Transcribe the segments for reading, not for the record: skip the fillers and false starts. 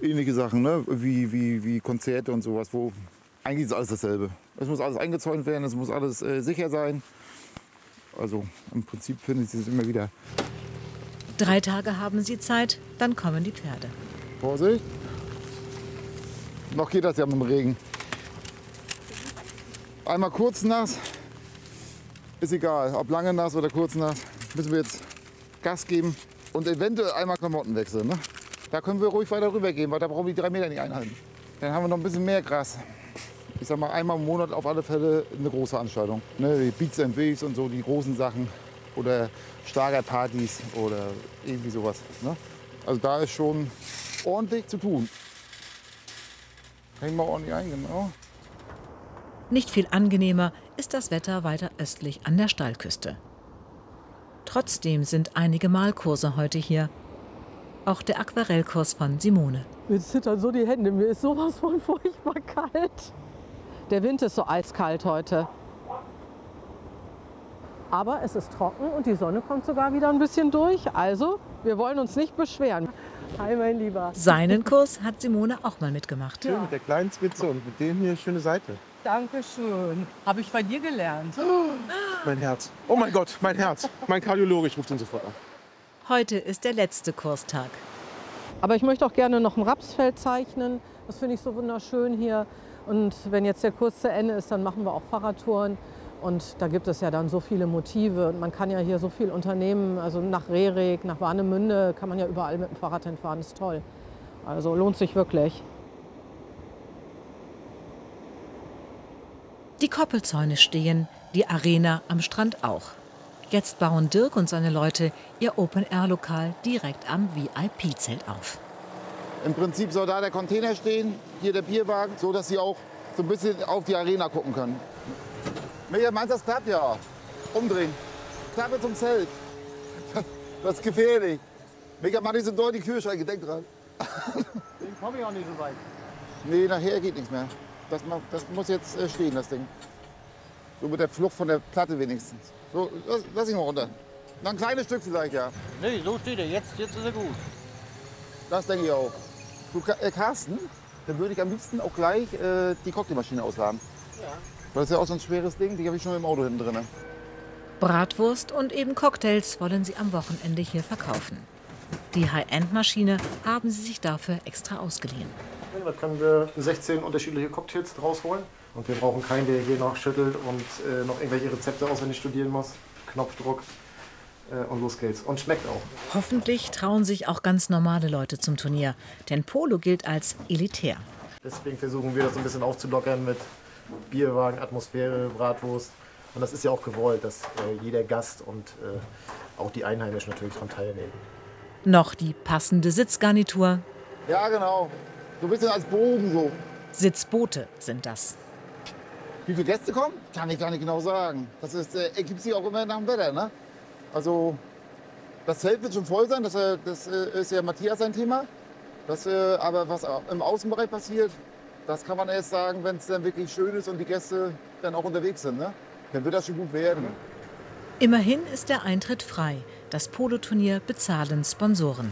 ähnliche Sachen, ne? wie Konzerte und sowas, wo eigentlich ist alles dasselbe. Es muss alles eingezäunt werden, es muss alles sicher sein. Also im Prinzip findet sie es immer wieder. 3 Tage haben sie Zeit, dann kommen die Pferde. Vorsicht. Noch geht das ja mit dem Regen. Einmal kurz nass, ist egal, ob lange nass oder kurz nass. Müssen wir jetzt Gas geben und eventuell einmal Klamotten wechseln. Ne? Da können wir ruhig weiter rüber gehen, weil da brauchen wir die 3 Meter nicht einhalten. Dann haben wir noch ein bisschen mehr Gras. Ich sag mal, einmal im Monat auf alle Fälle eine große Veranstaltung. Ne? Die Beats and Waves und so, die großen Sachen. Oder Schlagerpartys oder irgendwie sowas. Ne? Also da ist schon ordentlich zu tun. Hängen wir ordentlich ein, genau. Nicht viel angenehmer ist das Wetter weiter östlich an der Steilküste. Trotzdem sind einige Malkurse heute hier. Auch der Aquarellkurs von Simone. Mir zittern so die Hände, mir ist sowas von furchtbar kalt. Der Wind ist so eiskalt heute. Aber es ist trocken und die Sonne kommt sogar wieder ein bisschen durch. Also, wir wollen uns nicht beschweren. Hi, mein Lieber. Seinen Kurs hat Simone auch mal mitgemacht. Schön mit der kleinen Spitze und mit dem hier schöne Seite. Dankeschön. Habe ich bei dir gelernt. Mein Herz. Oh mein Gott, mein Herz. Mein Kardiologe, ich rufe den sofort an. Heute ist der letzte Kurstag. Aber ich möchte auch gerne noch ein Rapsfeld zeichnen. Das finde ich so wunderschön hier. Und wenn jetzt der Kurs zu Ende ist, dann machen wir auch Fahrradtouren. Und da gibt es ja dann so viele Motive. Und man kann ja hier so viel unternehmen. Also nach Rerik, nach Warnemünde kann man ja überall mit dem Fahrrad hinfahren. Das ist toll. Also lohnt sich wirklich. Die Koppelzäune stehen, die Arena am Strand auch. Jetzt bauen Dirk und seine Leute ihr Open-Air-Lokal direkt am VIP-Zelt auf. Im Prinzip soll da der Container stehen, hier der Bierwagen, so dass Sie auch so ein bisschen auf die Arena gucken können. Michael, meinst du, das klappt? Ja. Umdrehen. Klappe zum Zelt. Das ist gefährlich. Michael, mach nicht so doll die Kühlschränke, denk dran. Den komme ich auch nicht so weit. Nee, nachher geht nichts mehr. Das muss jetzt stehen, das Ding. So mit der Flucht von der Platte wenigstens. So, lass ihn mal runter. Noch ein kleines Stück vielleicht, ja. Nee, so steht er. Jetzt ist er gut. Das denke ich auch. Du, Carsten, dann würde ich am liebsten auch gleich die Cocktailmaschine ausladen. Ja. Das ist ja auch so ein schweres Ding, die habe ich schon im Auto hinten drin. Bratwurst und eben Cocktails wollen sie am Wochenende hier verkaufen. Die High-End-Maschine haben sie sich dafür extra ausgeliehen. Da können wir 16 unterschiedliche Cocktails draus holen. Und wir brauchen keinen, der hier noch schüttelt und noch irgendwelche Rezepte auswendig studieren muss. Knopfdruck und los geht's. Und schmeckt auch. Hoffentlich trauen sich auch ganz normale Leute zum Turnier. Denn Polo gilt als elitär. Deswegen versuchen wir das so ein bisschen aufzulockern mit Bierwagen, Atmosphäre, Bratwurst. Und das ist ja auch gewollt, dass jeder Gast und auch die Einheimischen natürlich daran teilnehmen. Noch die passende Sitzgarnitur. Ja, genau. So ein bisschen als Bogen so. Sitzboote sind das. Wie viele Gäste kommen? Kann ich gar nicht genau sagen. Das ergibt sich auch immer nach dem Wetter. Ne? Also das Zelt wird schon voll sein, das ist ja Matthias sein Thema. Aber was im Außenbereich passiert, das kann man erst sagen, wenn es dann wirklich schön ist und die Gäste dann auch unterwegs sind. Ne? Dann wird das schon gut werden. Immerhin ist der Eintritt frei. Das Poloturnier bezahlen Sponsoren.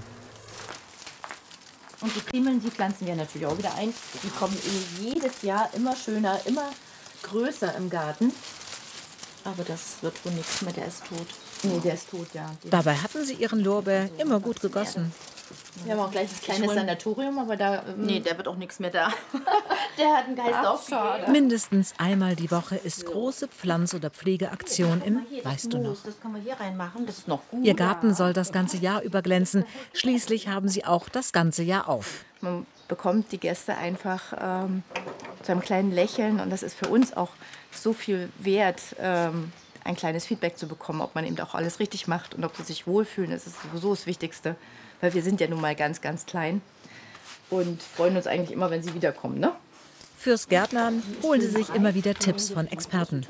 Und die Primeln, die pflanzen wir natürlich auch wieder ein. Die kommen jedes Jahr immer schöner, immer größer im Garten. Aber das wird wohl nichts mehr, der ist tot. Nee, der ist tot, ja. Dabei hatten sie ihren Lorbeer immer gut gegossen. Wir haben auch gleich ein kleines Sanatorium, aber da... nee, der wird auch nichts mehr da. Der hat einen Geist aufgegeben. Mindestens einmal die Woche ist große Pflanz- oder Pflegeaktion im Weißt du noch. Das können wir hier reinmachen, das ist noch gut. Ihr Garten soll das ganze Jahr über glänzen. Schließlich haben sie auch das ganze Jahr auf. Man bekommt die Gäste einfach zu einem kleinen Lächeln. Und das ist für uns auch so viel wert, ein kleines Feedback zu bekommen, ob man eben auch alles richtig macht und ob sie sich wohlfühlen. Das ist sowieso das Wichtigste. Weil wir sind ja nun mal ganz, ganz klein und freuen uns eigentlich immer, wenn sie wiederkommen. Ne? Fürs Gärtnern holen sie sich immer wieder Tipps von Experten.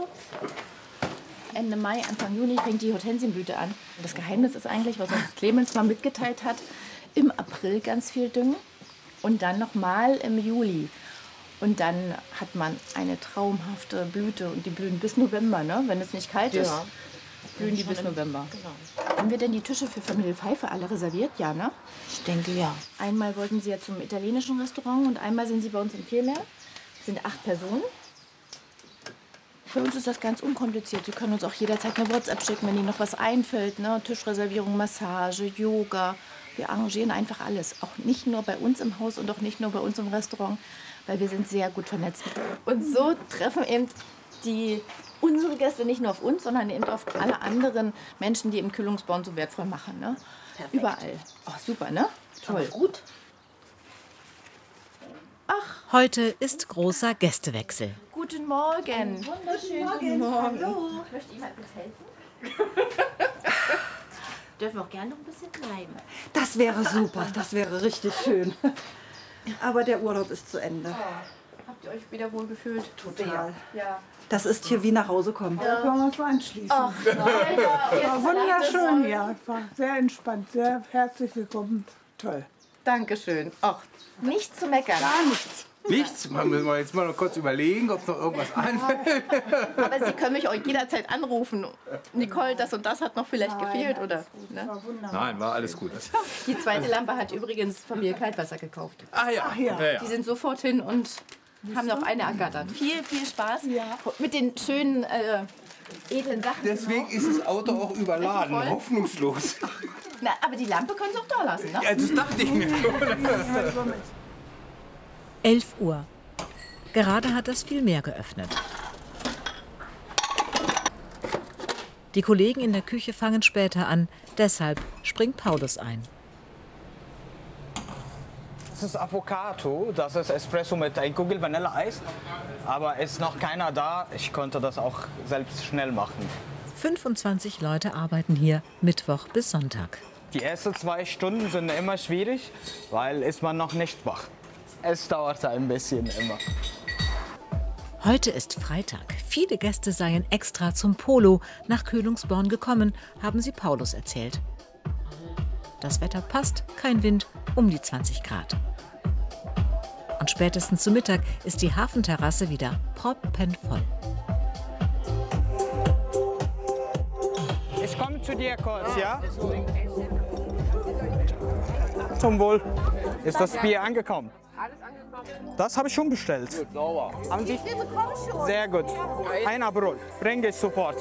Ende Mai, Anfang Juni fängt die Hortensienblüte an. Und das Geheimnis ist eigentlich, was uns Clemens mal mitgeteilt hat, im April ganz viel düngen und dann nochmal im Juli. Und dann hat man eine traumhafte Blüte und die blühen bis November, ne? Wenn es nicht kalt ist. blühen die bis November. Haben wir denn die Tische für Familie Pfeiffer alle reserviert? Ja, ne? Ich denke, ja. Einmal wollten sie ja zum italienischen Restaurant und einmal sind sie bei uns im Viermeer. Das sind 8 Personen. Für uns ist das ganz unkompliziert. Sie können uns auch jederzeit eine WhatsApp schicken, wenn Ihnen noch was einfällt. Ne? Tischreservierung, Massage, Yoga. Wir arrangieren einfach alles. Auch nicht nur bei uns im Haus und auch nicht nur bei uns im Restaurant, weil wir sind sehr gut vernetzt. Und so treffen eben unsere Gäste nicht nur auf uns, sondern eben auf alle anderen Menschen, die eben Kühlungsborn so wertvoll machen. Ne? Überall. Oh, super, ne? Toll. Aber gut. Heute ist großer Gästewechsel. Guten Morgen. Wunderschönen Guten Morgen. Hallo. Möchte jemand mithelfen? Dürfen wir auch gerne noch ein bisschen bleiben. Das wäre super, das wäre richtig schön. Aber der Urlaub ist zu Ende. Habt ihr euch wieder wohl gefühlt? Total. Ja. Das ist hier wie nach Hause kommen. Da können wir uns anschließen. Ach, nein, War wunderschön, ja. War sehr entspannt, sehr herzlich willkommen. Toll. Dankeschön. Ach, nicht zu meckern. Gar nichts. Nichts? Müssen wir jetzt mal noch kurz überlegen, ob noch irgendwas einfällt. Aber Sie können mich auch jederzeit anrufen. Nicole, das und das hat noch vielleicht gefehlt, oder? Ne? Nein, war alles gut. Die zweite Lampe hat übrigens Familie Kaltwasser gekauft. Ah ja. Die sind sofort hin und haben noch eine ergattert. Viel, viel Spaß mit den schönen, edlen Sachen. Deswegen ist das Auto auch überladen, Voll. hoffnungslos. Na, aber die Lampe können Sie auch da lassen, ne? Ja, das dachte ich mir schon. 11 Uhr. Gerade hat das Vielmehr geöffnet. Die Kollegen in der Küche fangen später an, deshalb springt Paulus ein. Das ist Avocado, das ist Espresso mit ein Kugel Vanilleeis. Aber ist noch keiner da, ich konnte das auch selbst schnell machen. 25 Leute arbeiten hier Mittwoch bis Sonntag. Die ersten 2 Stunden sind immer schwierig, weil ist man noch nicht wach. Es dauert ein bisschen immer. Heute ist Freitag. Viele Gäste seien extra zum Polo nach Kühlungsborn gekommen, haben sie Paulus erzählt. Das Wetter passt, kein Wind, um die 20 Grad. Und spätestens zu Mittag ist die Hafenterrasse wieder proppenvoll. Ich komme zu dir kurz, ja? Zum Wohl. Ist das Bier angekommen? Alles angekommen. Das habe ich schon bestellt. Sauber. Haben Sie? Sehr gut. Ein Aperol. Bringe ich sofort.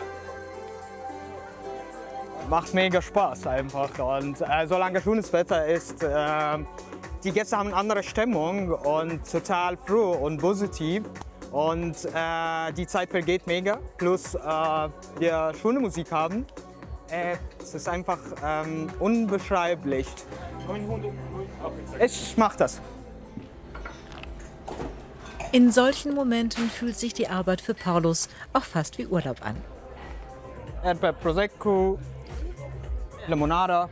Macht mega Spaß einfach. Und solange schönes Wetter ist, die Gäste haben eine andere Stimmung und total froh und positiv. Und die Zeit vergeht mega. Plus wir schöne Musik haben. Es ist einfach unbeschreiblich. Ich mach das. In solchen Momenten fühlt sich die Arbeit für Paulus auch fast wie Urlaub an. Erdbeer Prosecco, Limonada.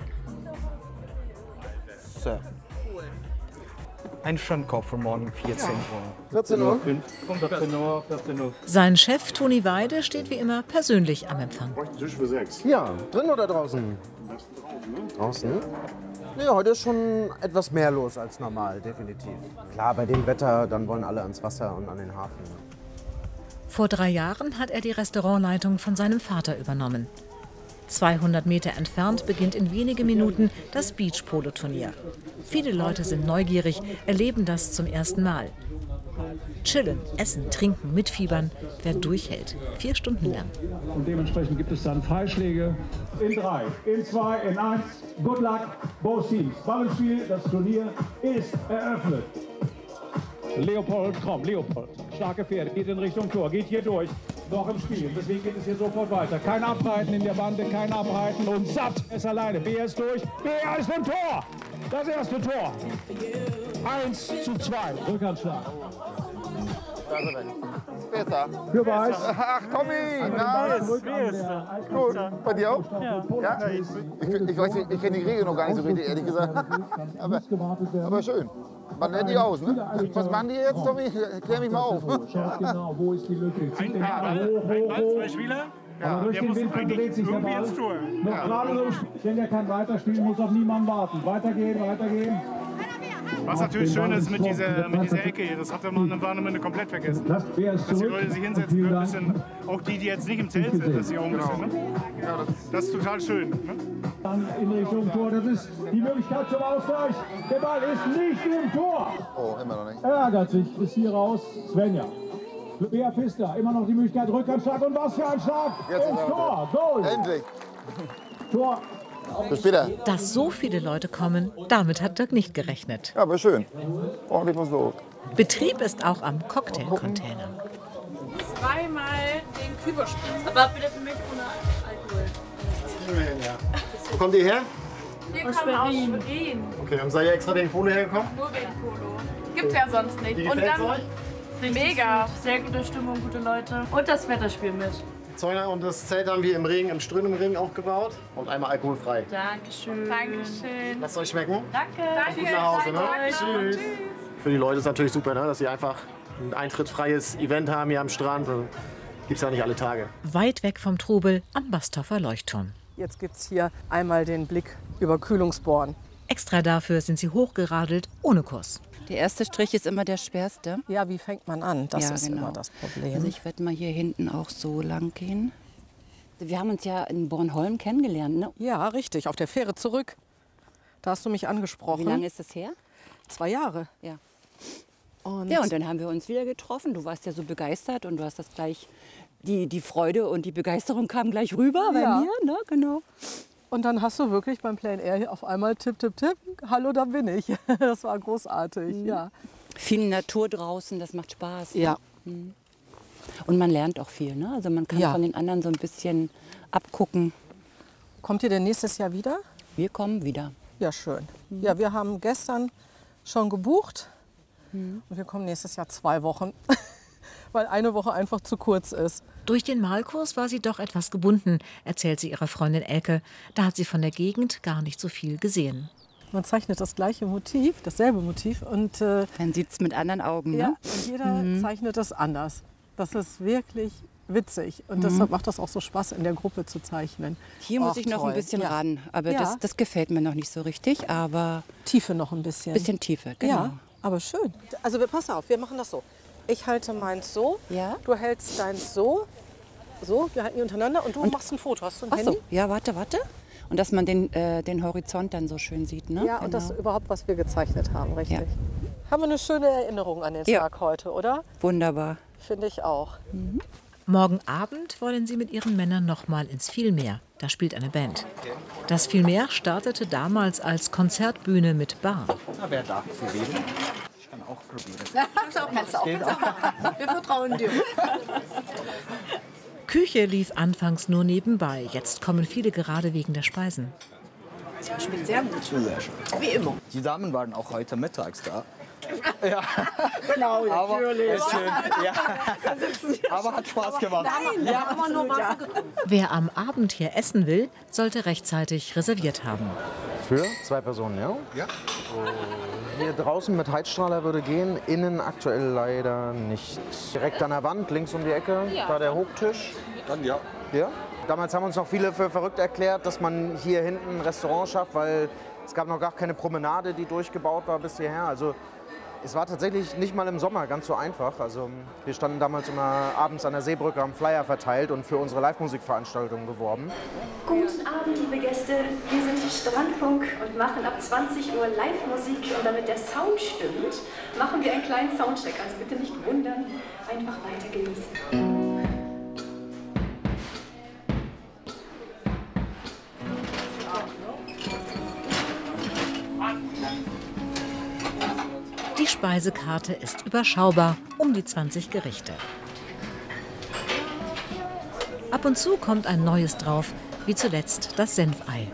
So. Ein Schönkopf für morgen 14 Uhr. 14 Uhr? 14 Uhr. Sein Chef Toni Weide steht wie immer persönlich am Empfang. Tisch für 6. Ja, drin oder draußen? Draußen. Ja, heute ist schon etwas mehr los als normal, definitiv. Klar, bei dem Wetter, dann wollen alle ans Wasser und an den Hafen. Vor 3 Jahren hat er die Restaurantleitung von seinem Vater übernommen. 200 Meter entfernt beginnt in wenigen Minuten das Beach-Polo-Turnier. Viele Leute sind neugierig, erleben das zum ersten Mal. Chillen, essen, trinken, mitfiebern, wer durchhält. 4 Stunden lang. Und dementsprechend gibt es dann Freischläge in 3, in 2, in 1. Good luck, both teams. Ballenspiel, das Turnier ist eröffnet. Leopold, komm, Leopold. Starke Pferde, geht in Richtung Tor, geht hier durch. Noch im Spiel, deswegen geht es hier sofort weiter. Kein Abreiten in der Bande, kein Abreiten und satt ist alleine. Bea ist durch, Bea ist vom Tor. Das erste Tor. 1:2, Rückhandschlag. Wer ist da? Für Weiß. Ach, Tommy! Na, gut. Bei dir auch? Ja? Ich weiß nicht, ich kenne die Regel noch gar nicht so richtig, ehrlich gesagt. Aber schön. Man lernt die aus, ne? Was machen die jetzt, Tommy? Klär mich mal auf. Schaut genau, wo ist die Lücke. Ein Paar, zwei Spieler. Aber durch den Wind verdreht sich der Ball. Noch gerade so, denn er kann weiterspielen, muss auf niemanden warten. Weitergehen, weitergehen. Was natürlich schön ist mit dieser Ecke hier, das hatte man eine komplett vergessen. Dass die Leute sich hinsetzen können, bisschen, auch die jetzt nicht im Zelt sind, dass sie auch ein bisschen, ne? Ja, das ist total schön. Ne? Dann in Richtung Tor, das ist die Möglichkeit zum Ausgleich. Der Ball ist nicht im Tor. Oh, immer noch nicht. Er ärgert sich, ist hier raus. Svenja. Bea Pfister, immer noch die Möglichkeit, Rückhandschlag und was für ein Schlag. Jetzt ins Tor, Goal. Endlich. Tor. Bis später. Dass so viele Leute kommen, damit hat Dirk nicht gerechnet. Ja, aber schön. Ordentlich was los. Betrieb ist auch am Cocktailcontainer. Zweimal den Küberspritz, aber bitte für mich ohne Alkohol. Wo kommt ihr her? Wir kommen aus Schwerin. Okay, und seid ihr extra wegen Polo hergekommen? Nur wegen Polo. Gibt ja sonst nicht. Wie gefällt's euch? Mega. Sehr gute Stimmung, gute Leute. Und das Wetter spielt mit. Zäuner und das Zelt haben wir im Regen, im strömenden Regen aufgebaut und einmal alkoholfrei. Dankeschön. Dankeschön. Lasst euch schmecken. Danke. Gut nach Hause, ne? Tschüss. Für die Leute ist natürlich super, ne? Dass sie einfach ein eintrittsfreies Event haben hier am Strand. Gibt's ja nicht alle Tage. Weit weg vom Trubel am Basthofer Leuchtturm. Jetzt gibt es hier einmal den Blick über Kühlungsborn. Extra dafür sind sie hochgeradelt, ohne Kurs. Der erste Strich ist immer der schwerste. Ja, wie fängt man an? Das ja, ist genau. immer das Problem. Also ich werde mal hier hinten auch so lang gehen. Wir haben uns ja in Bornholm kennengelernt, ne? Ja, richtig, auf der Fähre zurück. Da hast du mich angesprochen. Wie lange ist das her? 2 Jahre. Ja. Und ja, und dann haben wir uns wieder getroffen. Du warst ja so begeistert und du hast das gleich, die Freude und die Begeisterung kam gleich rüber bei mir, ne? Genau. Und dann hast du wirklich beim Plein Air hier auf einmal tipp, tipp, tipp, hallo, da bin ich. Das war großartig, ja. Viel Natur draußen, das macht Spaß. Ja. Mhm. Und man lernt auch viel, ne? Also man kann von den anderen so ein bisschen abgucken. Kommt ihr denn nächstes Jahr wieder? Wir kommen wieder. Ja, schön. Ja, wir haben gestern schon gebucht und wir kommen nächstes Jahr 2 Wochen, weil eine Woche einfach zu kurz ist. Durch den Malkurs war sie doch etwas gebunden, erzählt sie ihrer Freundin Elke. Da hat sie von der Gegend gar nicht so viel gesehen. Man zeichnet das gleiche Motiv, dasselbe Motiv. Und, dann sieht es mit anderen Augen, ne? Ja, und jeder zeichnet es anders. Das ist wirklich witzig. Und deshalb macht das auch so Spaß, in der Gruppe zu zeichnen. Hier muss ich noch ein bisschen ran, aber das gefällt mir noch nicht so richtig. Aber Tiefe noch ein bisschen. Bisschen Tiefe, genau. Ja, aber schön. Also pass auf, wir machen das so. Ich halte meins so, du hältst deins so, wir halten die untereinander und du machst ein Foto. Hast du ein Handy? So, ja, warte. Und dass man den Horizont dann so schön sieht, ne? Ja, und das überhaupt, was wir gezeichnet haben, richtig. Ja. Haben wir eine schöne Erinnerung an den Tag heute, oder? Wunderbar. Finde ich auch. Morgen Abend wollen sie mit ihren Männern noch mal ins Vielmeer. Da spielt eine Band. Das Vielmeer startete damals als Konzertbühne mit Bar. Na, wer darf probieren? Ich kann auch probieren. Kannst du auch. Wir vertrauen dir. Küche lief anfangs nur nebenbei. Jetzt kommen viele gerade wegen der Speisen. Schmeckt sehr gut. Wie immer. Die Damen waren auch heute mittags da. Ja. Genau, aber natürlich. Schön, ja. Aber hat Spaß gemacht. Nein, wir haben nur Wasser getrunken. Wer am Abend hier essen will, sollte rechtzeitig reserviert haben. Für 2 Personen, ja? Ja. Hier draußen mit Heizstrahler würde gehen, innen aktuell leider nicht. Direkt an der Wand, links um die Ecke, da der Hochtisch. Dann ja. Ja. Damals haben uns noch viele für verrückt erklärt, dass man hier hinten ein Restaurant schafft, weil es gab noch gar keine Promenade, die durchgebaut war bis hierher. Also es war tatsächlich nicht mal im Sommer ganz so einfach. Also wir standen damals immer abends an der Seebrücke, haben Flyer verteilt und für unsere Live-Musikveranstaltung geworben. Guten Abend, liebe Gäste. Wir sind Strandfunk und machen ab 20 Uhr Live-Musik. Und damit der Sound stimmt, machen wir einen kleinen Soundcheck. Also bitte nicht wundern, einfach weiter genießen. Die Speisekarte ist überschaubar, um die 20 Gerichte. Ab und zu kommt ein neues drauf, wie zuletzt das Senfei.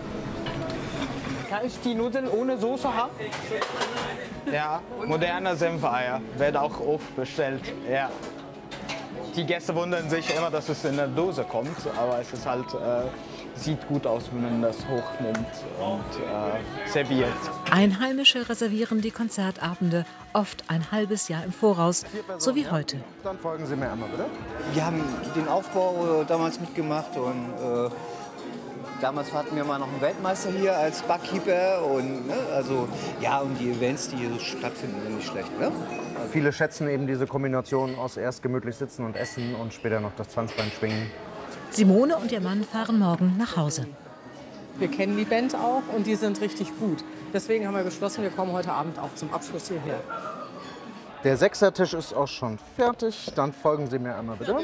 Kann ich die Nudeln ohne Soße haben? Ja, moderne Senfeier werden auch oft bestellt. Ja. Die Gäste wundern sich immer, dass es in der Dose kommt, aber es ist halt, sieht gut aus, wenn man das hochnimmt und serviert. Einheimische reservieren die Konzertabende oft ein halbes Jahr im Voraus, so wie heute. Dann folgen Sie mir einmal, bitte. Wir haben den Aufbau damals mitgemacht und Damals hatten wir mal noch einen Weltmeister hier als Barkeeper und ne, also ja, und die Events, die hier so stattfinden, sind nicht schlecht. Ne? Viele schätzen eben diese Kombination aus erst gemütlich sitzen und essen und später noch das Tanzbein schwingen. Simone und ihr Mann fahren morgen nach Hause. Wir kennen die Band auch und die sind richtig gut. Deswegen haben wir beschlossen, wir kommen heute Abend auch zum Abschluss hierher. Der Sechsertisch ist auch schon fertig. Dann folgen Sie mir einmal bitte.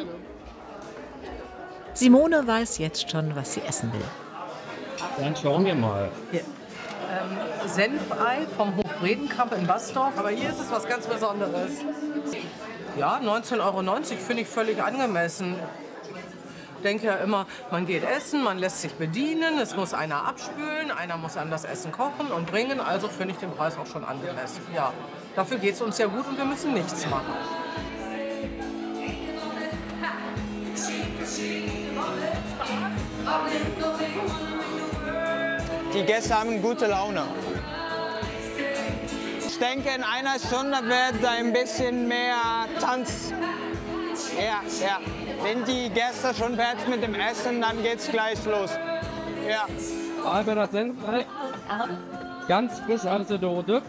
Simone weiß jetzt schon, was sie essen will. Dann schauen wir mal. Hier. Senfei vom Hof Bredenkamp in Basdorf. Aber hier ist es was ganz Besonderes. Ja, 19,90 € finde ich völlig angemessen. Ich denke ja immer, man geht essen, man lässt sich bedienen, es muss einer abspülen, einer muss einem das Essen kochen und bringen. Also finde ich den Preis auch schon angemessen. Ja, dafür geht es uns ja gut und wir müssen nichts machen. Die Gäste haben gute Laune. Ich denke, in einer Stunde wird ein bisschen mehr Tanz. Ja. Wenn die Gäste schon fertig mit dem Essen, dann geht's gleich los. Ja. Aber das sind ganz frisch aus der Dose.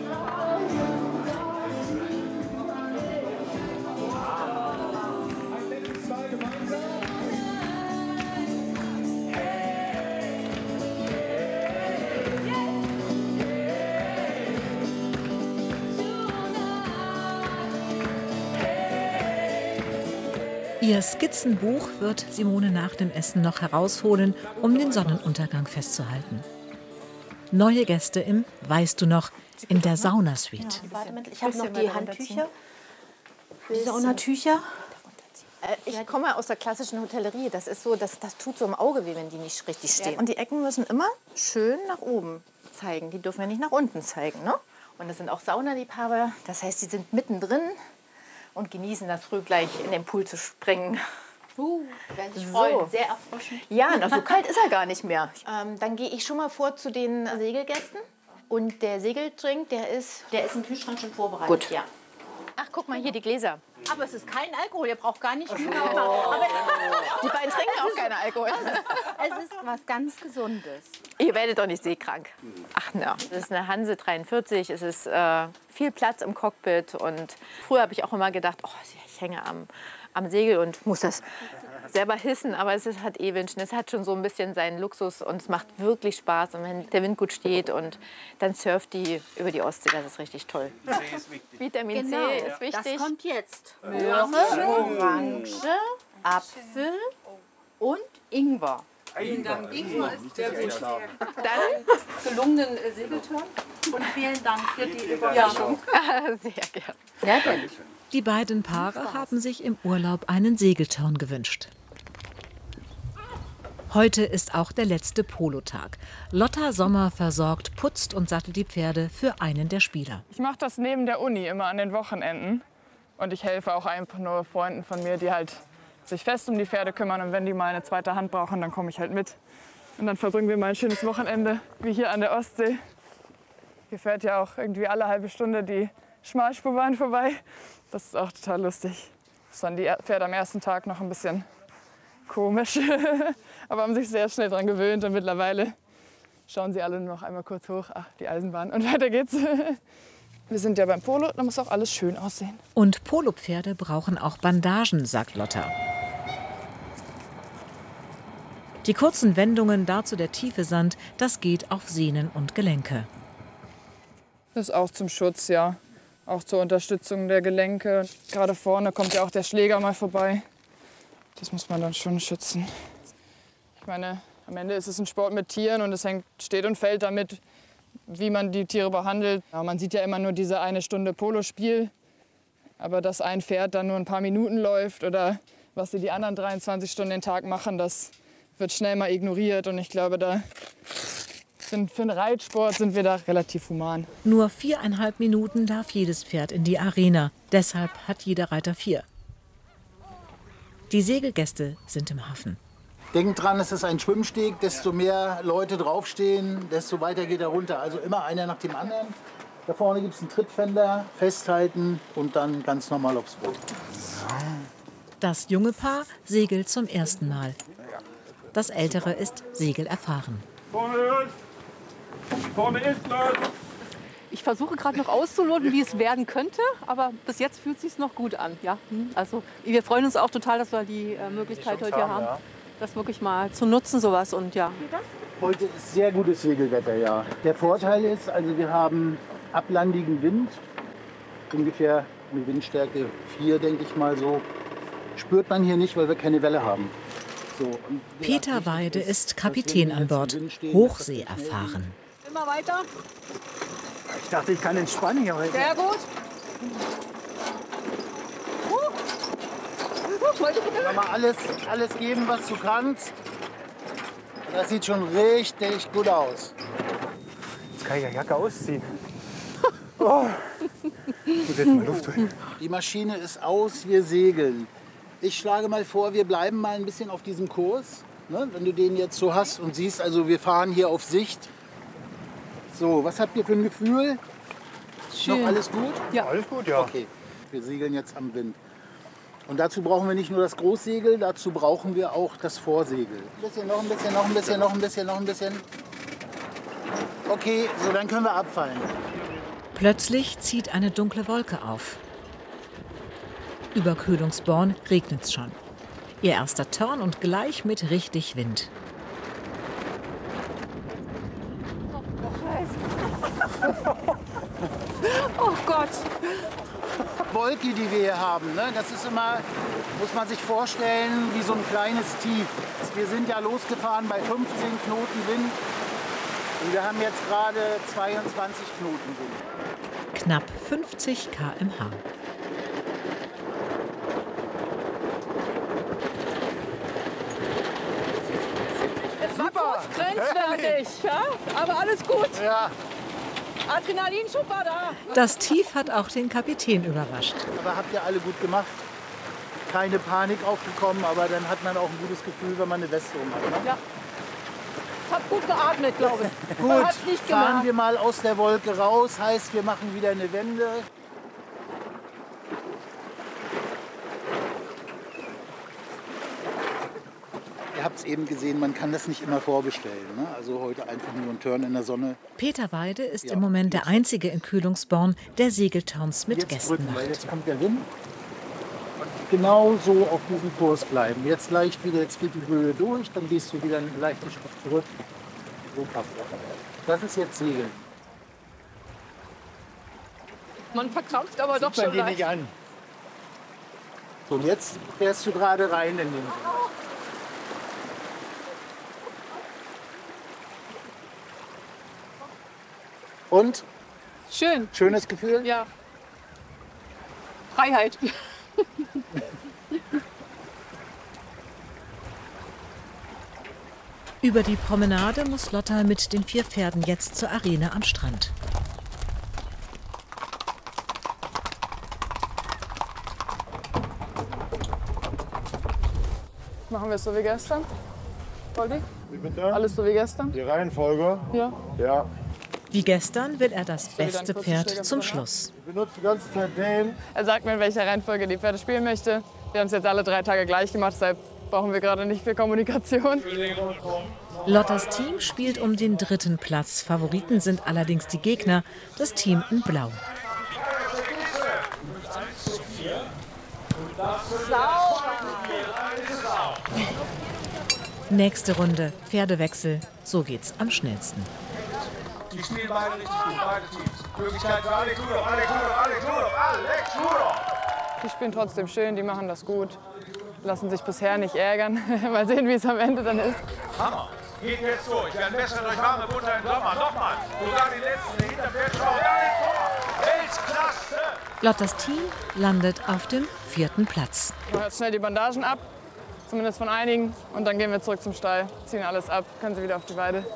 Ihr Skizzenbuch wird Simone nach dem Essen noch herausholen, um den Sonnenuntergang festzuhalten. Neue Gäste im Weißt du noch, in der Saunasuite. Ich habe noch die Handtücher. Die Saunatücher. Ich komme aus der klassischen Hotellerie. Das ist so, das tut so im Auge weh, wenn die nicht richtig stehen. Und die Ecken müssen immer schön nach oben zeigen. Die dürfen ja nicht nach unten zeigen. Ne? Und das sind auch Saunaliebhaber. Das heißt, die sind mittendrin und genießen das früh gleich in den Pool zu springen. Werden sich freuen. Sehr erfrischend. Ja, na, so kalt ist er gar nicht mehr. Dann gehe ich schon mal vor zu den Segelgästen. Und der Segeldrink, der ist im Kühlschrank schon vorbereitet. Gut. Ja. Ach, guck mal hier, die Gläser. Aber es ist kein Alkohol, ihr braucht gar nicht viel. Aber die beiden trinken auch keinen Alkohol. Es ist was ganz Gesundes. Ihr werdet doch nicht seekrank. Ach na, das ist eine Hanse 43, es ist viel Platz im Cockpit. Und früher habe ich auch immer gedacht, oh, ich hänge am Segel und muss das selber hissen. Aber es hat Wünschen. Es hat schon so ein bisschen seinen Luxus und es macht wirklich Spaß. Und wenn der Wind gut steht und dann surft die über die Ostsee, das ist richtig toll. Vitamin C ist wichtig. Das kommt jetzt. Möhre, Orange, Apfel und Ingwer. Ingwer ist sehr gut. Dann gelungenen Segelturn und vielen Dank für die Überraschung. Sehr gerne. Ja, denn. Die beiden Paare haben sich im Urlaub einen Segelturn gewünscht. Heute ist auch der letzte Polotag. Lotta Sommer versorgt, putzt und sattelt die Pferde für einen der Spieler. Ich mache das neben der Uni immer an den Wochenenden. Und ich helfe auch einfach nur Freunden von mir, die halt sich fest um die Pferde kümmern. Und wenn die mal eine zweite Hand brauchen, dann komme ich halt mit. Und dann verbringen wir mal ein schönes Wochenende, wie hier an der Ostsee. Hier fährt ja auch irgendwie alle halbe Stunde die Schmalspurbahn vorbei. Das ist auch total lustig. Das waren die Pferde am ersten Tag noch ein bisschen komisch, aber haben sich sehr schnell daran gewöhnt und mittlerweile schauen sie alle nur noch einmal kurz hoch, ach, die Eisenbahn und weiter geht's. Wir sind ja beim Polo, da muss auch alles schön aussehen. Und Polopferde brauchen auch Bandagen, sagt Lotta. Die kurzen Wendungen, dazu der tiefe Sand, das geht auf Sehnen und Gelenke. Das ist auch zum Schutz, ja. Auch zur Unterstützung der Gelenke. Gerade vorne kommt ja auch der Schläger mal vorbei. Das muss man dann schon schützen. Ich meine, am Ende ist es ein Sport mit Tieren und es steht und fällt damit, wie man die Tiere behandelt. Ja, man sieht ja immer nur diese eine Stunde Polospiel. Aber dass ein Pferd dann nur ein paar Minuten läuft oder was sie die anderen 23 Stunden den Tag machen, das wird schnell mal ignoriert. Und ich glaube, für einen Reitsport sind wir da relativ human. Nur 4,5 Minuten darf jedes Pferd in die Arena. Deshalb hat jeder Reiter 4. Die Segelgäste sind im Hafen. Denkt dran, es ist ein Schwimmsteg. Desto mehr Leute draufstehen, desto weiter geht er runter. Also immer einer nach dem anderen. Da vorne gibt es einen Trittfender, festhalten und dann ganz normal aufs Boot. Das junge Paar segelt zum ersten Mal. Das Ältere ist segelerfahren. Vorne ist los! Ich versuche gerade noch auszuloten, wie es werden könnte, aber bis jetzt fühlt es sich noch gut an. Ja? Also wir freuen uns auch total, dass wir die Möglichkeit heute hier haben, das wirklich mal zu nutzen, sowas. Und ja. Heute ist sehr gutes Segelwetter, ja. Der Vorteil ist, also wir haben ablandigen Wind, ungefähr eine Windstärke 4, denke ich mal so. Spürt man hier nicht, weil wir keine Welle haben. So, und Peter Weide ist Kapitän an Bord, Hochsee erfahren. Immer weiter. Ich dachte, ich kann entspannen hier heute. Sehr gut. Mal alles geben, was du kannst. Das sieht schon richtig gut aus. Jetzt kann ich die Jacke ausziehen. Oh. Ich muss jetzt mal Luft holen. Die Maschine ist aus, wir segeln. Ich schlage mal vor, wir bleiben mal ein bisschen auf diesem Kurs. Ne? Wenn du den jetzt so hast und siehst, also wir fahren hier auf Sicht. So, was habt ihr für ein Gefühl? Schön. Noch alles gut? Ja. Alles gut, ja. Okay, wir segeln jetzt am Wind. Und dazu brauchen wir nicht nur das Großsegel, dazu brauchen wir auch das Vorsegel. Ein bisschen, noch ein bisschen, noch ein bisschen, noch ein bisschen, noch ein bisschen. Okay, so dann können wir abfallen. Plötzlich zieht eine dunkle Wolke auf. Über Kühlungsborn regnet's schon. Ihr erster Turn und gleich mit richtig Wind. Oh Gott. Wolke, die wir hier haben, ne? Das ist immer, muss man sich vorstellen, wie so ein kleines Tief. Wir sind ja losgefahren bei 15 Knoten Wind und wir haben jetzt gerade 22 Knoten Wind. Knapp 50 km/h. Es war kurz grenzwertig, ja? Aber alles gut. Ja. Adrenalinschub war da. Das Tief hat auch den Kapitän überrascht. Aber habt ihr alle gut gemacht. Keine Panik aufgekommen, aber dann hat man auch ein gutes Gefühl, wenn man eine Weste um hat. Ne? Ja. Ich habe gut geatmet, glaube ich. Gut, Man hat's nicht fahren gemerkt. wir mal aus der Wolke raus, heißt wir machen wieder eine Wende. Ihr habt es eben gesehen, man kann das nicht immer vorbestellen. Ne? Also heute einfach nur ein Turn in der Sonne. Peter Weide ist im Moment der Einzige in Kühlungsborn, der Segelturns mit Gästen drücken, weil macht. jetzt kommt der Wind. Und genau so auf diesem Kurs bleiben. Jetzt leicht wieder, jetzt geht die Höhe durch, dann gehst du wieder einen leichten Schritt zurück. So passt das. Das ist jetzt Segeln. Man verkrampft aber doch Sieht man schon dir leicht. nicht an. So, und jetzt fährst du gerade rein in den Wind. Und? Schön. Schönes Gefühl? Ja. Freiheit. Über die Promenade muss Lotta mit den 4 Pferden jetzt zur Arena am Strand. Machen wir es so wie gestern? Voldi? Wie bitte? Alles so wie gestern? Die Reihenfolge? Ja. Ja. Wie gestern will er das Soll ich dann beste kurz Pferd die Schläger zum drin haben? Schluss. Ich benutze die ganze Zeit den. Er sagt mir, in welcher Reihenfolge die Pferde spielen möchte. Wir haben es jetzt alle 3 Tage gleich gemacht, deshalb brauchen wir gerade nicht viel Kommunikation. Lottas Team spielt um den 3. Platz. Favoriten sind allerdings die Gegner, das Team in Blau. Nächste Runde, Pferdewechsel. So geht's am schnellsten. Die spielen beide richtig gut, beide Teams. Möglichkeit für Alex Rudolph, Alex Rudolph. Die spielen trotzdem schön, die machen das gut. Lassen sich bisher nicht ärgern. Mal sehen, wie es am Ende dann ist. Hammer. Geht jetzt durch. Werden besser durch warme Butter im Sommer. Nochmal. Sogar die letzten Hinterpferd schauen. Da ist vor. Weltklasse. Lottas Team landet auf dem 4. Platz. Ich mache jetzt schnell die Bandagen ab, zumindest von einigen. Und dann gehen wir zurück zum Stall, ziehen alles ab, können sie wieder auf die Weide.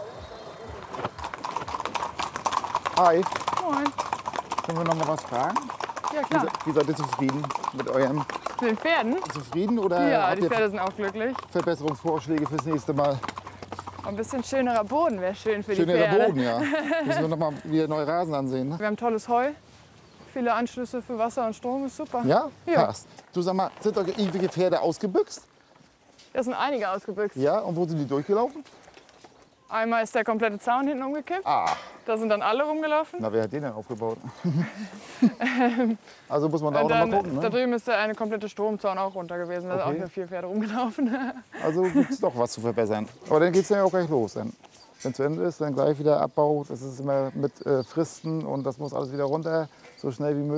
Hi, Moin. können wir noch mal was fragen? Ja, klar. Wie seid ihr zufrieden mit eurem? Mit den Pferden? Zufrieden oder Ja, habt die ihr Pferde sind auch glücklich. Verbesserungsvorschläge fürs nächste Mal? Ein bisschen schönerer Boden wäre schön für die Pferde. Schönerer Boden, ja. Müssen wir noch mal wieder neue Rasen ansehen. Ne? Wir haben tolles Heu, viele Anschlüsse für Wasser und Strom, ist super. Ja? Ja. Passt. Du sag mal, sind eure ewige Pferde ausgebüxt? Da sind einige ausgebüxt. Ja, und wo sind die durchgelaufen? Einmal ist der komplette Zaun hinten umgekippt. Ah. Da sind dann alle rumgelaufen. Na, wer hat den denn aufgebaut? Also muss man da auch Und noch dann, mal gucken, da ne? drüben ist der eine komplette Stromzaun auch runter gewesen. Da sind auch Okay. wieder 4 Pferde rumgelaufen. Also gibt es doch was zu verbessern. Aber dann geht es ja auch gleich los. Wenn es zu Ende ist, dann gleich wieder Abbau. Das ist immer mit Fristen und das muss alles wieder runter, so schnell wie möglich.